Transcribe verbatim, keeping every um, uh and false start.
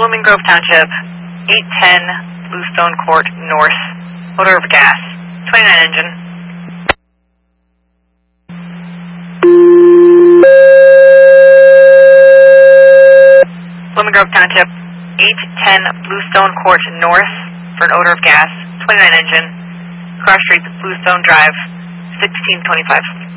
Blooming Grove Township, eight ten Bluestone Court North. Odor of gas. twenty-nine engine. Blooming Grove Township, eight ten Bluestone Court North for an odor of gas. twenty-nine engine. Cross Street, Bluestone Drive, sixteen twenty-five.